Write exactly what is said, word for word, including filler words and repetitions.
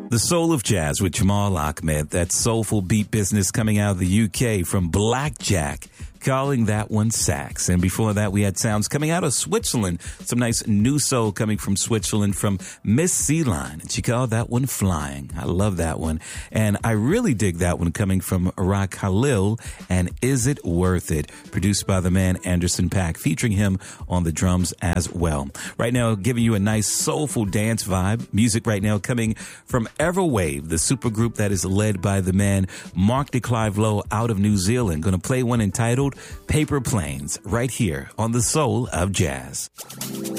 The Soul of Jazz with Jamal Ahmed. That soulful beat business coming out of the U K from Blackjack, calling that one sax. And before that, we had sounds coming out of Switzerland. Some nice new soul coming from Switzerland from Miss C-Line. And she called that one Flying. I love that one. And I really dig that one coming from Rock Khalil and Is It Worth It? Produced by the man Anderson .Paak, featuring him on the drums as well. Right now, giving you a nice soulful dance vibe. Music right now coming from Everwave, the supergroup that is led by the man Mark de Clive Lowe out of New Zealand. Going to play one entitled Paper Planes right here on The Soul of Jazz.